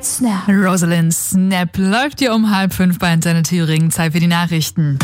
Snap. Rosalind Snap läuft hier um 4:30 bei Antenne Thüringen. Zeit für die Nachrichten.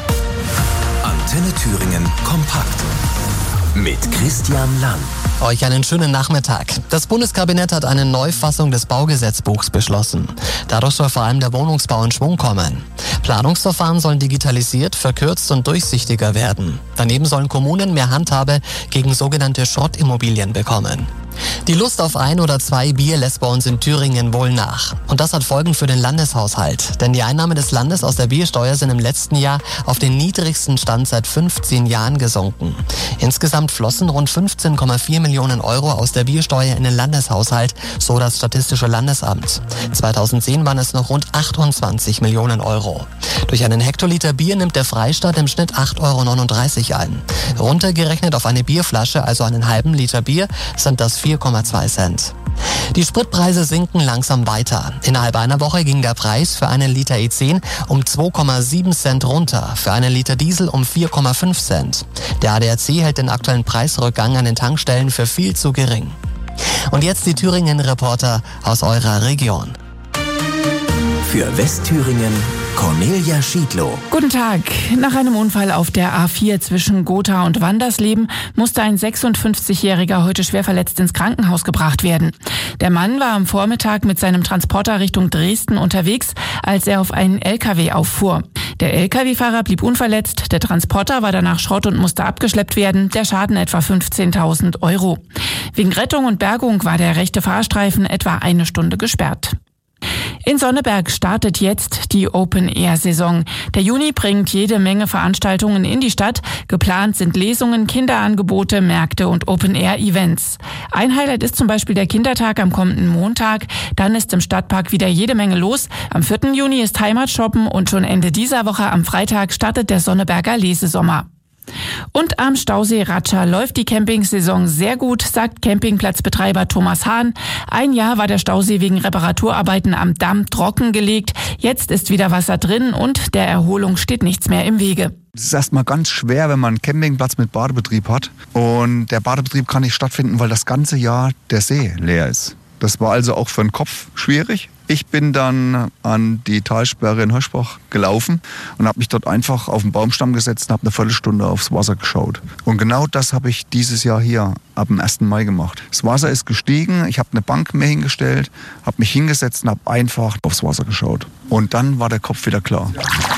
Antenne Thüringen kompakt mit Christian Lang. Euch einen schönen Nachmittag. Das Bundeskabinett hat eine Neufassung des Baugesetzbuchs beschlossen. Dadurch soll vor allem der Wohnungsbau in Schwung kommen. Planungsverfahren sollen digitalisiert, verkürzt und durchsichtiger werden. Daneben sollen Kommunen mehr Handhabe gegen sogenannte Schrottimmobilien bekommen. Die Lust auf 1 oder 2 Bier lässt bei uns in Thüringen wohl nach. Und das hat Folgen für den Landeshaushalt. Denn die Einnahmen des Landes aus der Biersteuer sind im letzten Jahr auf den niedrigsten Stand seit 15 Jahren gesunken. Insgesamt flossen rund 15,4 Millionen Euro aus der Biersteuer in den Landeshaushalt, so das Statistische Landesamt. 2010 waren es noch rund 28 Millionen Euro. Durch einen Hektoliter Bier nimmt der Freistaat im Schnitt 8,39 Euro ein. Runtergerechnet auf eine Bierflasche, also einen halben Liter Bier, sind das 4,2 Cent. Die Spritpreise sinken langsam weiter. Innerhalb einer Woche ging der Preis für einen Liter E10 um 2,7 Cent runter, für einen Liter Diesel um 4,5 Cent. Der ADAC hält den aktuellen Preisrückgang an den Tankstellen für viel zu gering. Und jetzt die Thüringen-Reporter aus eurer Region. Für Westthüringen Cornelia Schiedlow. Guten Tag. Nach einem Unfall auf der A4 zwischen Gotha und Wandersleben musste ein 56-Jähriger heute schwer verletzt ins Krankenhaus gebracht werden. Der Mann war am Vormittag mit seinem Transporter Richtung Dresden unterwegs, als er auf einen LKW auffuhr. Der LKW-Fahrer blieb unverletzt, der Transporter war danach Schrott und musste abgeschleppt werden, der Schaden etwa 15.000 Euro. Wegen Rettung und Bergung war der rechte Fahrstreifen etwa 1 Stunde gesperrt. In Sonneberg startet jetzt die Open-Air-Saison. Der Juni bringt jede Menge Veranstaltungen in die Stadt. Geplant sind Lesungen, Kinderangebote, Märkte und Open-Air-Events. Ein Highlight ist zum Beispiel der Kindertag am kommenden Montag. Dann ist im Stadtpark wieder jede Menge los. Am 4. Juni ist Heimatshoppen und schon Ende dieser Woche am Freitag startet der Sonneberger Lesesommer. Und am Stausee Ratscha läuft die Campingsaison sehr gut, sagt Campingplatzbetreiber Thomas Hahn. Ein Jahr war der Stausee wegen Reparaturarbeiten am Damm trockengelegt. Jetzt ist wieder Wasser drin und der Erholung steht nichts mehr im Wege. Es ist erstmal ganz schwer, wenn man einen Campingplatz mit Badebetrieb hat. Und der Badebetrieb kann nicht stattfinden, weil das ganze Jahr der See leer ist. Das war also auch für den Kopf schwierig. Ich bin dann an die Talsperre in Hirschbach gelaufen und habe mich dort einfach auf den Baumstamm gesetzt und habe eine Viertelstunde aufs Wasser geschaut. Und genau das habe ich dieses Jahr hier ab dem 1. Mai gemacht. Das Wasser ist gestiegen, ich habe eine Bank mir hingestellt, habe mich hingesetzt und habe einfach aufs Wasser geschaut. Und dann war der Kopf wieder klar.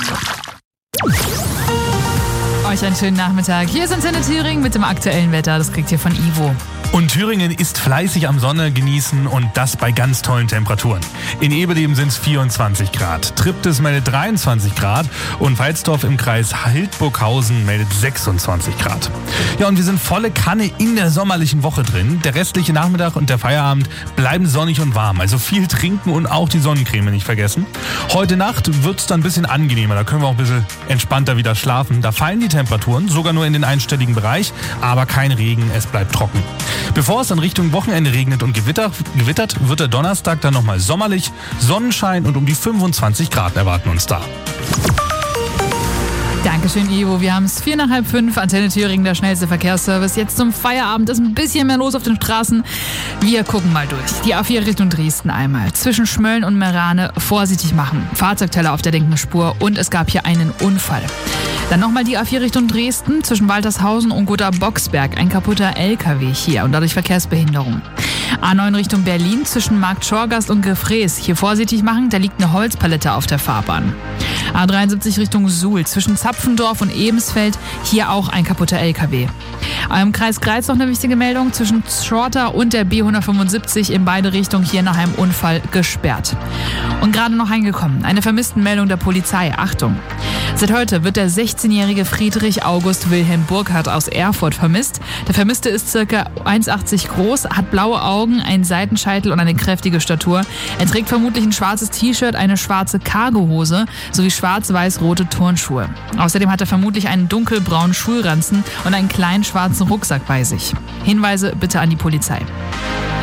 Euch einen schönen Nachmittag. Hier ist Antenne Thüringen mit dem aktuellen Wetter. Das kriegt ihr von Ivo. Und Thüringen ist fleißig am Sonne genießen und das bei ganz tollen Temperaturen. In Eberleben sind es 24 Grad, Triptis meldet 23 Grad und Walsdorf im Kreis Hildburghausen meldet 26 Grad. Ja, und wir sind volle Kanne in der sommerlichen Woche drin. Der restliche Nachmittag und der Feierabend bleiben sonnig und warm, also viel trinken und auch die Sonnencreme nicht vergessen. Heute Nacht wird es dann ein bisschen angenehmer, da können wir auch ein bisschen entspannter wieder schlafen. Da fallen die Temperaturen, sogar nur in den einstelligen Bereich, aber kein Regen, es bleibt trocken. Bevor es dann Richtung Wochenende regnet und gewittert, wird der Donnerstag dann nochmal sommerlich, Sonnenschein und um die 25 Grad erwarten uns da. Dankeschön, Ivo. Wir haben es 4:45, Antenne Thüringen, der schnellste Verkehrsservice. Jetzt zum Feierabend ist ein bisschen mehr los auf den Straßen. Wir gucken mal durch. Die A4 Richtung Dresden einmal. Zwischen Schmölln und Merane vorsichtig machen. Fahrzeugteller auf der linken Spur und es gab hier einen Unfall. Dann nochmal die A4 Richtung Dresden, zwischen Waltershausen und Gotha-Boxberg. Ein kaputter LKW hier und dadurch Verkehrsbehinderung. A9 Richtung Berlin, zwischen Markt Schorgast und Gefrees. Hier vorsichtig machen, da liegt eine Holzpalette auf der Fahrbahn. A73 Richtung Suhl, zwischen Zapfendorf und Ebensfeld. Hier auch ein kaputter LKW. Im Kreis Greiz noch eine wichtige Meldung. Zwischen Schorter und der B175 in beide Richtungen hier nach einem Unfall gesperrt. Und gerade noch eingekommen, eine Vermisstenmeldung der Polizei. Achtung! Seit heute wird der 16-jährige Friedrich August Wilhelm Burkhardt aus Erfurt vermisst. Der Vermisste ist ca. 1,80 groß, hat blaue Augen, einen Seitenscheitel und eine kräftige Statur. Er trägt vermutlich ein schwarzes T-Shirt, eine schwarze Cargohose sowie schwarz-weiß-rote Turnschuhe. Außerdem hat er vermutlich einen dunkelbraunen Schulranzen und einen kleinen schwarzen Rucksack bei sich. Hinweise bitte an die Polizei.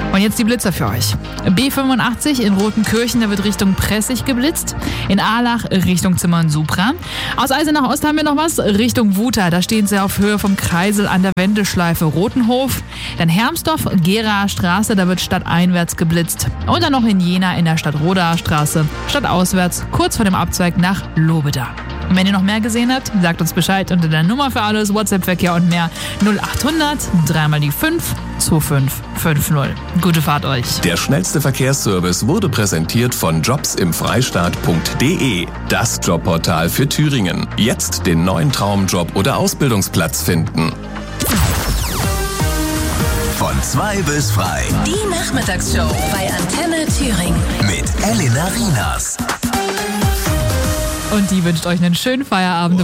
Und jetzt die Blitzer für euch. B85 in Rotenkirchen, da wird Richtung Pressig geblitzt. In Ahlach Richtung Zimmern-Supra. Aus Eisenach Ost haben wir noch was. Richtung Wuta, da stehen sie auf Höhe vom Kreisel an der Wendeschleife Rotenhof. Dann Hermsdorf, Geraer Straße, da wird stadteinwärts geblitzt. Und dann noch in Jena in der Stadt-Rodaer Straße, stadtauswärts, kurz vor dem Abzweig nach Lobeda. Und wenn ihr noch mehr gesehen habt, sagt uns Bescheid unter der Nummer für alles, WhatsApp-Verkehr und mehr 0800 3 die 5 2550. Gute Fahrt euch. Der schnellste Verkehrsservice wurde präsentiert von jobsimfreistaat.de, das Jobportal für Thüringen. Jetzt den neuen Traumjob oder Ausbildungsplatz finden. Von 2 bis frei. Die Nachmittagsshow bei Antenne Thüringen. Mit Elena Rinas. Und die wünscht euch einen schönen Feierabend.